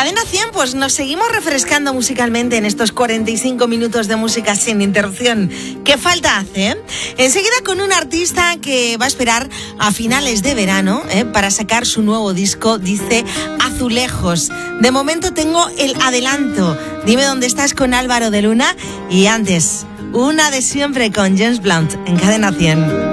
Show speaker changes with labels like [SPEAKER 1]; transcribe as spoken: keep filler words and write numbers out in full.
[SPEAKER 1] Cadena cien, pues nos seguimos refrescando musicalmente en estos cuarenta y cinco minutos de música sin interrupción. ¿Qué falta hace? Eh? Enseguida con un artista que va a esperar a finales de verano eh, para sacar su nuevo disco, dice Azulejos. De momento tengo el adelanto. Dime dónde estás con Álvaro de Luna. Y antes, una de siempre con James Blunt en Cadena cien.